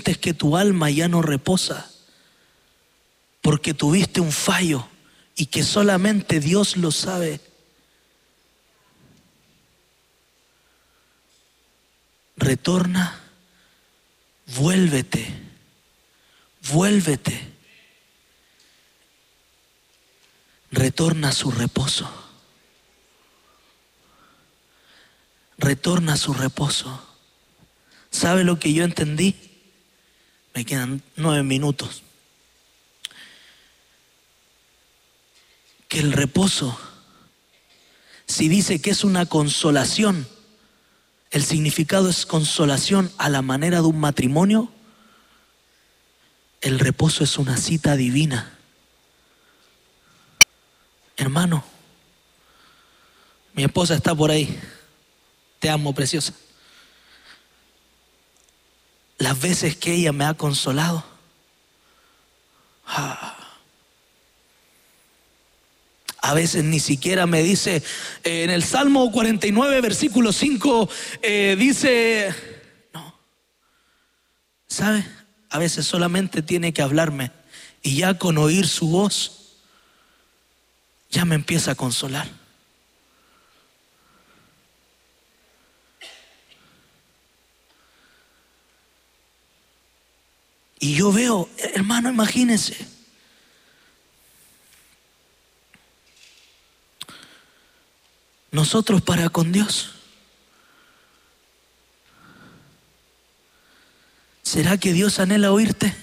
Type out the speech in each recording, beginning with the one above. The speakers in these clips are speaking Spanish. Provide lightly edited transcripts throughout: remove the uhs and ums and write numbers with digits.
que tu alma ya no reposa porque tuviste un fallo y que solamente Dios lo sabe, retorna, vuélvete, retorna a su reposo, retorna a su reposo. ¿Sabe lo que yo entendí? Me quedan 9 minutos. Que el reposo, si dice que es una consolación, el significado es consolación a la manera de un matrimonio, el reposo es una cita divina. Hermano, mi esposa está por ahí. Te amo, preciosa. Las veces que ella me ha consolado, a veces ni siquiera me dice, en el Salmo 49, versículo 5, dice, no. ¿Sabe? A veces solamente tiene que hablarme y ya con oír su voz, ya me empieza a consolar. Y yo veo, hermano, imagínense, nosotros para con Dios, ¿será que Dios anhela oírte?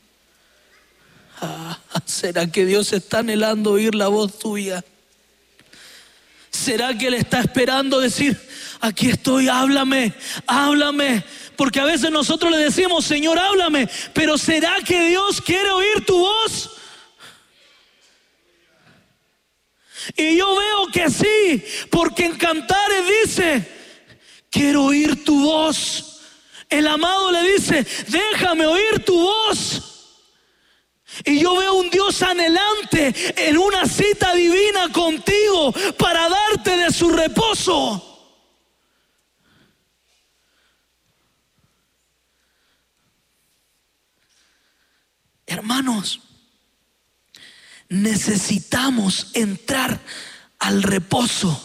¿Será que Dios está anhelando oír la voz tuya? ¿Será que Él está esperando decir, aquí estoy, háblame, háblame? Porque a veces nosotros le decimos, Señor, háblame, pero ¿será que Dios quiere oír tu voz? Y yo veo que sí, porque en Cantares dice, quiero oír tu voz. El amado le dice, déjame oír tu voz. Y yo veo un Dios anhelante en una cita divina contigo para darte de su reposo. Hermanos, necesitamos entrar al reposo.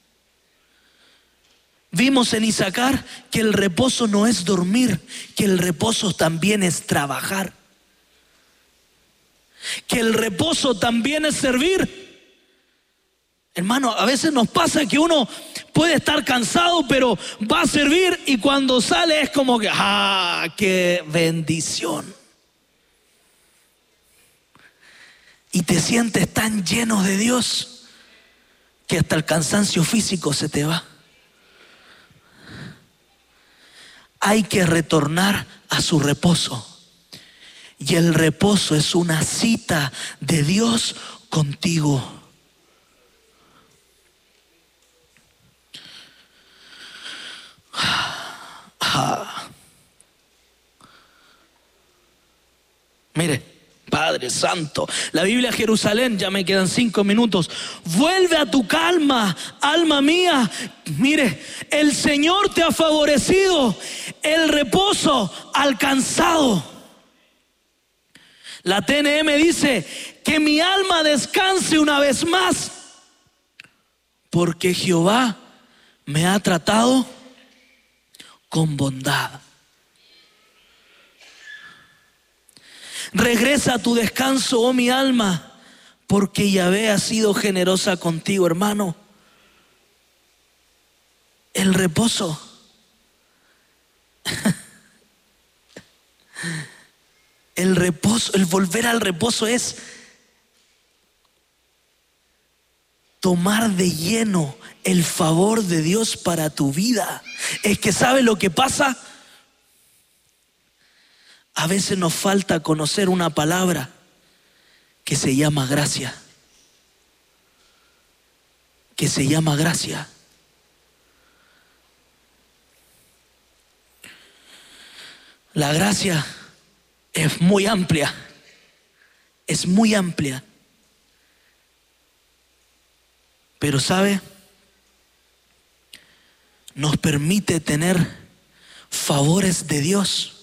Vimos en Isacar que el reposo no es dormir, que el reposo también es trabajar, que el reposo también es servir. Hermano, a veces nos pasa que uno puede estar cansado, pero va a servir y cuando sale es como que ¡qué bendición! Y te sientes tan lleno de Dios que hasta el cansancio físico se te va. Hay que retornar a su reposo. Y el reposo es una cita de Dios contigo. Mire, Padre Santo, la Biblia Jerusalén, ya me quedan 5 minutos. Vuelve a tu calma, alma mía. Mire, el Señor te ha favorecido el reposo alcanzado. La TNM dice que mi alma descanse una vez más, porque Jehová me ha tratado con bondad. Regresa a tu descanso, oh mi alma, porque Yahvé ha sido generosa contigo, hermano. El reposo. El reposo, el volver al reposo es tomar de lleno el favor de Dios para tu vida. Es que ¿sabe lo que pasa? A veces nos falta conocer una palabra que se llama gracia. Que se llama gracia. La gracia es muy amplia. Es muy amplia. Pero ¿sabe? Nos permite tener favores de Dios